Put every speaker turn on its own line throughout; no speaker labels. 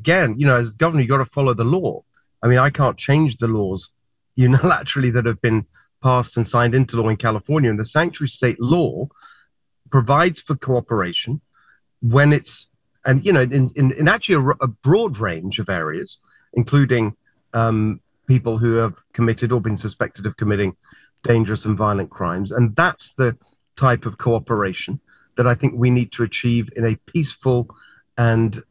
again, as governor, you got to follow the law. I mean, I can't change the laws unilaterally that have been passed and signed into law in California. And the sanctuary state law provides for cooperation when it's, and in actually a broad range of areas, including people who have committed or been suspected of committing dangerous and violent crimes. And that's the type of cooperation that I think we need to achieve in a peaceful and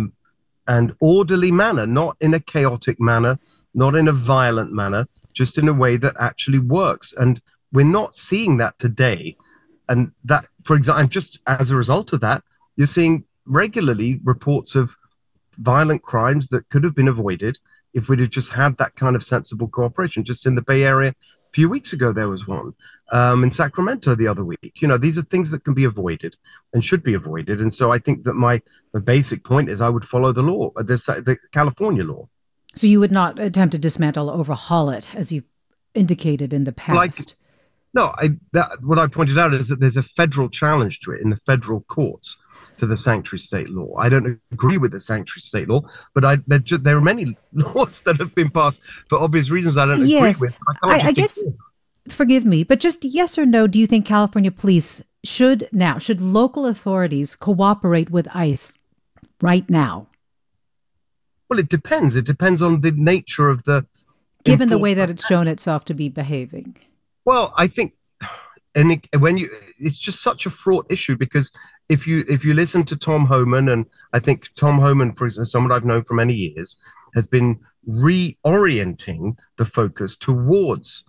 orderly manner, not in a chaotic manner, not in a violent manner, just in a way that actually works. And we're not seeing that today. And that, for example, and just as a result of that, you're seeing regularly reports of violent crimes that could have been avoided if we'd have just had that kind of sensible cooperation. Just in the Bay Area, a few weeks ago, there was one in Sacramento the other week. These are things that can be avoided and should be avoided. And so I think that my basic point is I would follow the law, the California law.
So you would not attempt to dismantle or overhaul it, as you indicated in the past?
No, what I pointed out is that there's a federal challenge to it in the federal courts to the sanctuary state law. I don't agree with the sanctuary state law, but there are many laws that have been passed for obvious reasons I don't agree with.
I guess, forgive me, but just yes or no, do you think California police should local authorities cooperate with ICE right now?
Well, it depends. It depends on the nature of the...
Given the way that it's shown itself to be behaving.
Well, I think, it's just such a fraught issue, because if you listen to Tom Homan, and I think Tom Homan, for example, someone I've known for many years, has been reorienting the focus towards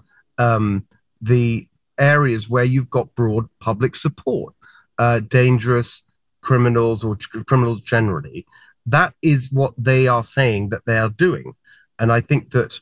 the areas where you've got broad public support, dangerous criminals or criminals generally. That is what they are saying that they are doing. And I think that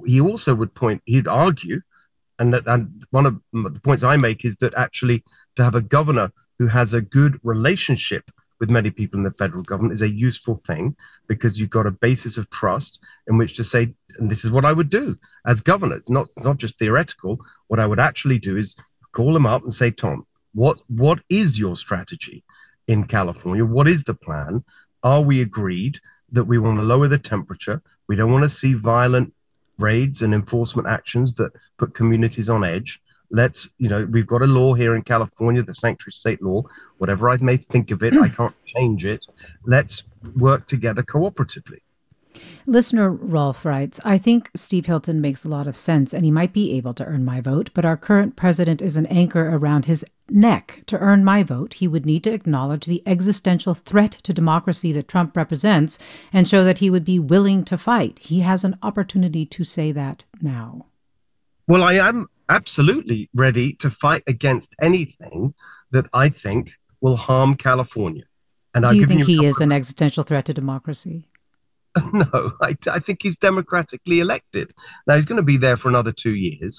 he'd argue, and one of the points I make is that actually to have a governor who has a good relationship with many people in the federal government is a useful thing, because you've got a basis of trust in which to say, and this is what I would do as governor, not just theoretical. What I would actually do is call him up and say, Tom, what is your strategy in California? What is the plan? Are we agreed that we want to lower the temperature? We don't want to see violent raids and enforcement actions that put communities on edge. We've got a law here in California, the sanctuary state law. Whatever I may think of it, I can't change it. Let's work together cooperatively.
Listener Rolf writes, I think Steve Hilton makes a lot of sense, and he might be able to earn my vote, but our current president is an anchor around his neck. To earn my vote, he would need to acknowledge the existential threat to democracy that Trump represents and show that he would be willing to fight. He has an opportunity to say that now.
Well, I am absolutely ready to fight against anything that I think will harm California. And
do you think he is an existential threat to democracy?
No, I think he's democratically elected. Now, he's going to be there for another 2 years.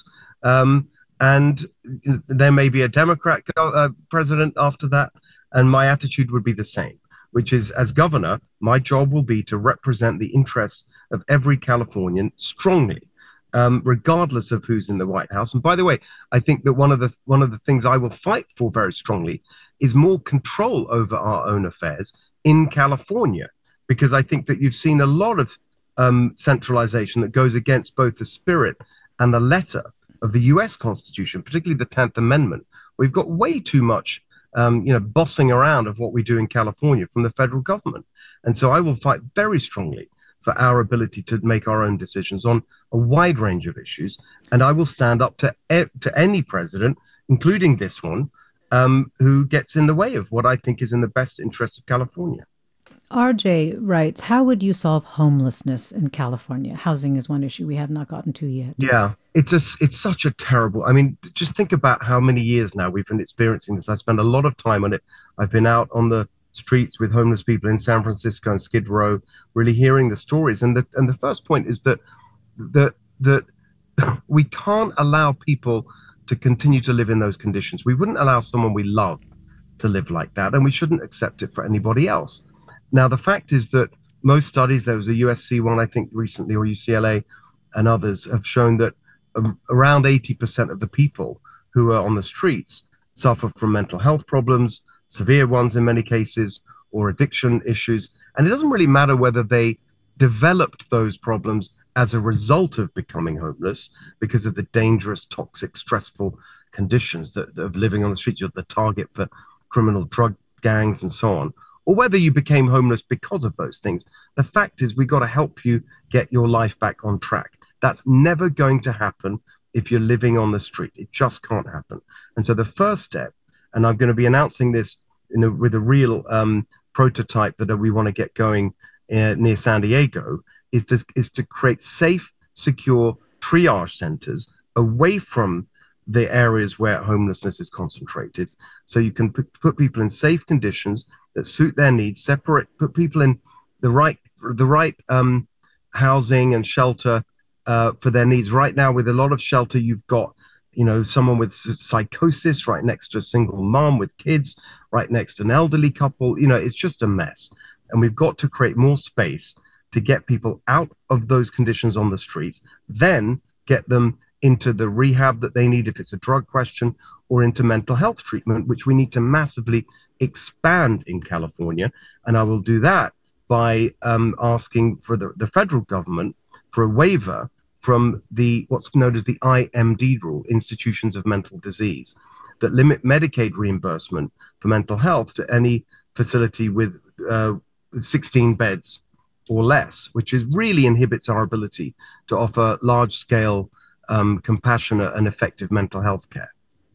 And there may be a Democrat president after that. And my attitude would be the same, which is, as governor, my job will be to represent the interests of every Californian strongly, regardless of who's in the White House. And by the way, I think that one of the things I will fight for very strongly is more control over our own affairs in California, because I think that you've seen a lot of centralization that goes against both the spirit and the letter of the U.S. Constitution, particularly the 10th Amendment. We've got way too much, bossing around of what we do in California from the federal government. And so I will fight very strongly for our ability to make our own decisions on a wide range of issues. And I will stand up to any president, including this one, who gets in the way of what I think is in the best interest of California.
RJ writes, how would you solve homelessness in California? Housing is one issue we have not gotten to yet.
Yeah, it's such a terrible, I mean, just think about how many years now we've been experiencing this. I spend a lot of time on it. I've been out on the streets with homeless people in San Francisco and Skid Row, really hearing the stories. And the first point is that we can't allow people to continue to live in those conditions. We wouldn't allow someone we love to live like that, and we shouldn't accept it for anybody else. Now, the fact is that most studies, there was a USC one, I think, recently, or UCLA, and others have shown that around 80% of the people who are on the streets suffer from mental health problems, severe ones in many cases, or addiction issues. And it doesn't really matter whether they developed those problems as a result of becoming homeless because of the dangerous, toxic, stressful conditions that of living on the streets. You're the target for criminal drug gangs and so on, or whether you became homeless because of those things. The fact is, we got to help you get your life back on track. That's never going to happen if you're living on the street. It just can't happen. And so the first step, and I'm going to be announcing this with a real prototype that we want to get going near San Diego, is to create safe, secure triage centers away from the areas where homelessness is concentrated. So you can put people in safe conditions that suit their needs, put people in the right housing and shelter for their needs. Right now, with a lot of shelter, you've got someone with psychosis right next to a single mom with kids, right next to an elderly couple. It's just a mess. And we've got to create more space to get people out of those conditions on the streets, then get them into the rehab that they need if it's a drug question, or into mental health treatment, which we need to massively expand in California. And I will do that by asking for the federal government for a waiver from what's known as the IMD rule, Institutions of Mental Disease, that limit Medicaid reimbursement for mental health to any facility with 16 beds or less, which really inhibits our ability to offer large-scale, compassionate and effective mental health care.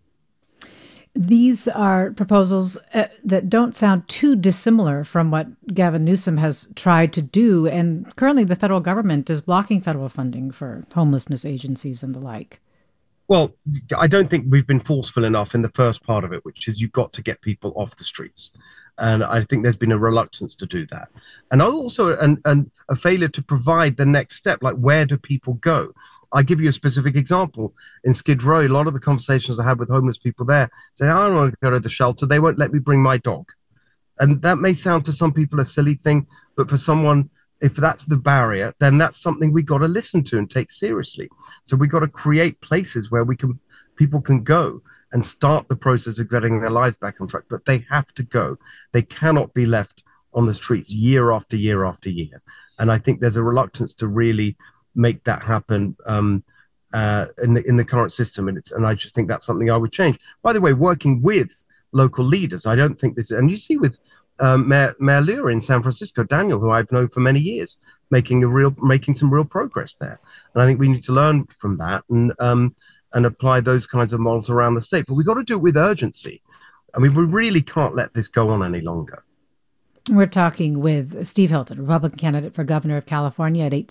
These are proposals that don't sound too dissimilar from what Gavin Newsom has tried to do. And currently the federal government is blocking federal funding for homelessness agencies and the like.
Well, I don't think we've been forceful enough in the first part of it, which is you've got to get people off the streets. And I think there's been a reluctance to do that. And also a failure to provide the next step, like where do people go? I give you a specific example. In Skid Row, a lot of the conversations I had with homeless people there say, I don't want to go to the shelter. They won't let me bring my dog. And that may sound to some people a silly thing, but for someone, if that's the barrier, then that's something we got to listen to and take seriously. So we got to create places where people can go and start the process of getting their lives back on track. But they have to go. They cannot be left on the streets year after year after year. And I think there's a reluctance to really make that happen in the current system, and I just think that's something I would change. By the way, working with local leaders, I don't think this. And you see with Mayor Lear in San Francisco, Daniel, who I've known for many years, making some real progress there. And I think we need to learn from that and apply those kinds of models around the state. But we've got to do it with urgency. I mean, we really can't let this go on any longer.
We're talking with Steve Hilton, Republican candidate for governor of California, at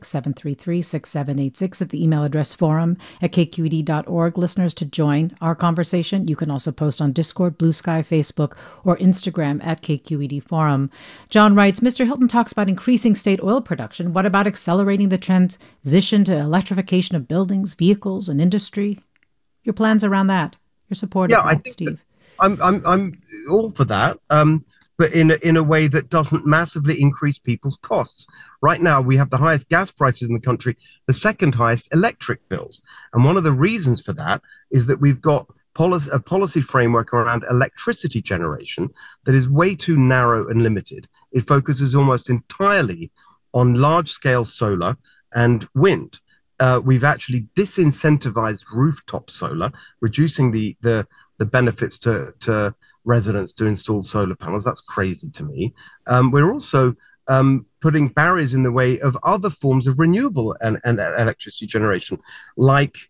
866-733-6786, at the email address forum@kqed.org. Listeners, to join our conversation, you can also post on Discord, Blue Sky, Facebook, or Instagram at KQED Forum. John writes, Mr. Hilton talks about increasing state oil production. What about accelerating the transition to electrification of buildings, vehicles, and industry? Your plans around that? Your support of that, Steve?
I'm all for that. But in a way that doesn't massively increase people's costs. Right now, we have the highest gas prices in the country, the second highest electric bills. And one of the reasons for that is that we've got a policy framework around electricity generation that is way too narrow and limited. It focuses almost entirely on large-scale solar and wind. We've actually disincentivized rooftop solar, reducing the benefits to residents to install solar panels. That's crazy to me. We're also putting barriers in the way of other forms of renewable and electricity generation, like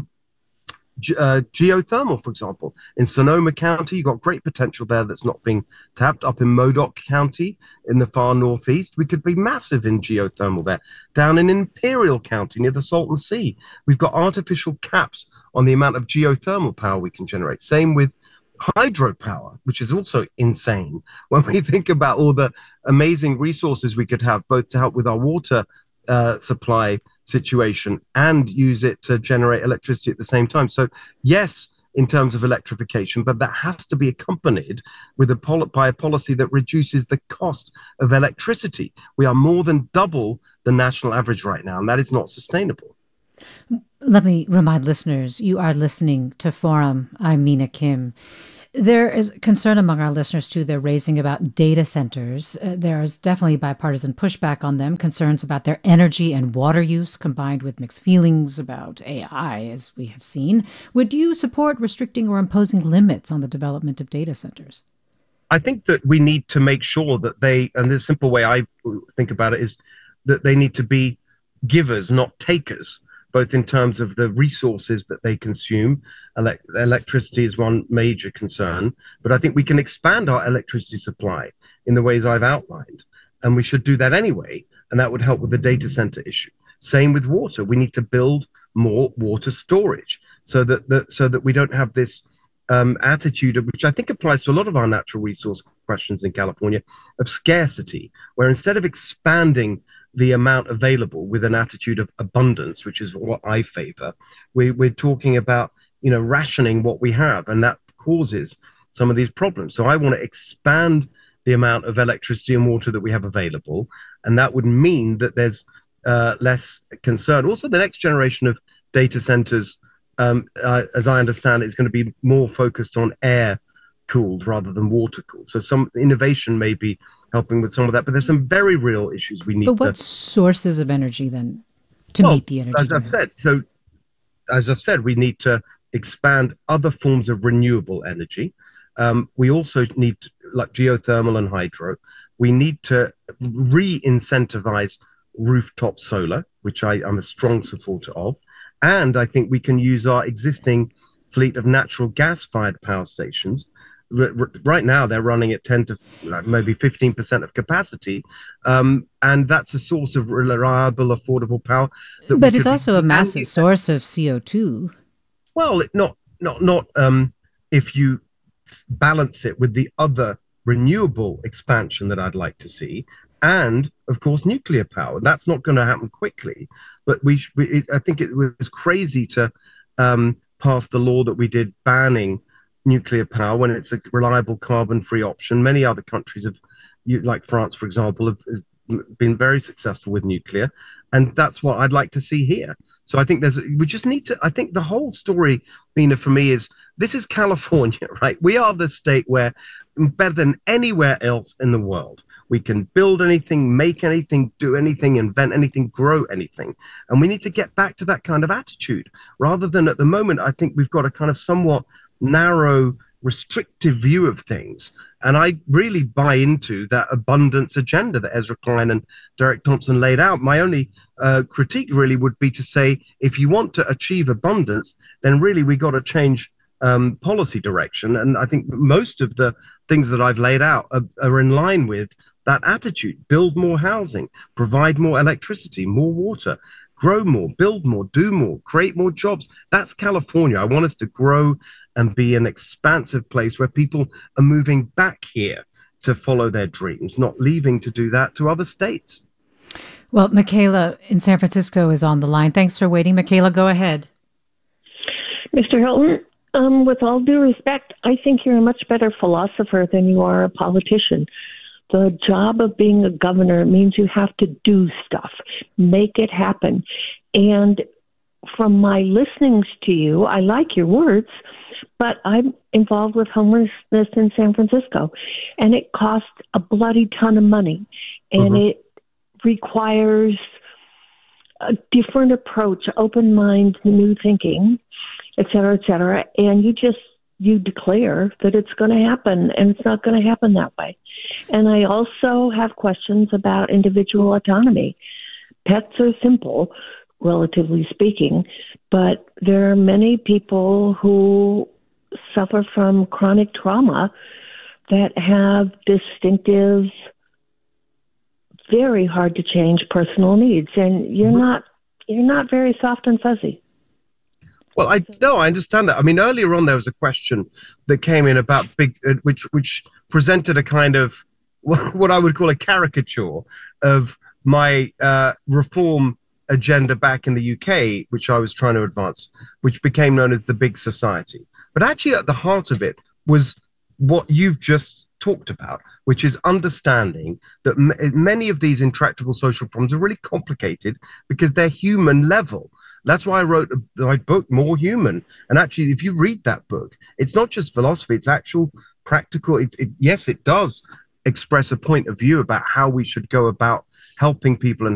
geothermal, for example. In Sonoma County, you've got great potential there that's not being tapped. Up in Modoc County, in the far northeast, we could be massive in geothermal there. Down in Imperial County, near the Salton Sea, we've got artificial caps on the amount of geothermal power we can generate. Same with hydropower, which is also insane when we think about all the amazing resources we could have, both to help with our water supply situation and use it to generate electricity at the same time. So yes, in terms of electrification, but that has to be accompanied with by a policy that reduces the cost of electricity. We are more than double the national average right now, and that is not sustainable.
Let me remind listeners, you are listening to Forum. I'm Mina Kim. There is concern among our listeners, too. They're raising about data centers. There is definitely bipartisan pushback on them, concerns about their energy and water use, combined with mixed feelings about AI, as we have seen. Would you support restricting or imposing limits on the development of data centers?
I think that we need to make sure that and the simple way I think about it is that they need to be givers, not takers, both in terms of the resources that they consume. Electricity is one major concern, but I think we can expand our electricity supply in the ways I've outlined, and we should do that anyway, and that would help with the data center issue. Same with water. We need to build more water storage so that we don't have this attitude, which I think applies to a lot of our natural resource questions in California, of scarcity, where instead of expanding the amount available with an attitude of abundance, which is what I favor, we're talking about, rationing what we have, and that causes some of these problems. So I want to expand the amount of electricity and water that we have available, and that would mean that there's less concern. Also, the next generation of data centers, as I understand it, is going to be more focused on air cooled rather than water cooled. So some innovation may be helping with some of that, but there's some very real issues we need.
But what sources of energy then to meet the energy?
As I've said, we need to expand other forms of renewable energy. We also need, like geothermal and hydro, we need to re-incentivize rooftop solar, which I'm a strong supporter of. And I think we can use our existing fleet of natural gas-fired power stations. Right now, they're running at 10 to maybe 15% of capacity. And that's a source of reliable, affordable power.
But it's also a massive source of CO2.
Well, not if you balance it with the other renewable expansion that I'd like to see. And, of course, nuclear power. That's not going to happen quickly. But I think it was crazy to pass the law that we did banning nuclear power when it's a reliable carbon-free option. Many other countries have, like France, for example, have been very successful with nuclear. And that's what I'd like to see here. So I think we just need to, I think the whole story, Mina, for me is, this is California, right? We are the state where, better than anywhere else in the world, we can build anything, make anything, do anything, invent anything, grow anything. And we need to get back to that kind of attitude. Rather than at the moment, I think we've got a kind of somewhat narrow, restrictive view of things. And I really buy into that abundance agenda that Ezra Klein and Derek Thompson laid out. My only critique really would be to say, if you want to achieve abundance, then really we got to change policy direction. And I think most of the things that I've laid out are in line with that attitude. Build more housing, provide more electricity, more water, grow more, build more, do more, create more jobs. That's California. I want us to grow and be an expansive place where people are moving back here to follow their dreams, not leaving to do that to other states.
Well, Michaela in San Francisco is on the line. Thanks for waiting. Michaela, go ahead.
Mr. Hilton, with all due respect, I think you're a much better philosopher than you are a politician. The job of being a governor means you have to do stuff, make it happen. And from my listenings to you, I like your words, but I'm involved with homelessness in San Francisco, and it costs a bloody ton of money, and it requires a different approach, open mind, new thinking, et cetera, and you declare that it's going to happen, and it's not going to happen that way. And I also have questions about individual autonomy. Pets are simple, relatively speaking, but there are many people who suffer from chronic trauma that have distinctive, very hard to change personal needs, and you're not very soft and fuzzy.
Well, I understand that. I mean, earlier on there was a question that came in about which presented a kind of what I would call a caricature of my reform agenda back in the UK, which I was trying to advance, which became known as the Big Society. But actually, at the heart of it was what you've just talked about, which is understanding that many of these intractable social problems are really complicated because they're human level. That's why I wrote my book, More Human. And actually, if you read that book, it's not just philosophy, it's actual practical. Yes, it does express a point of view about how we should go about helping people and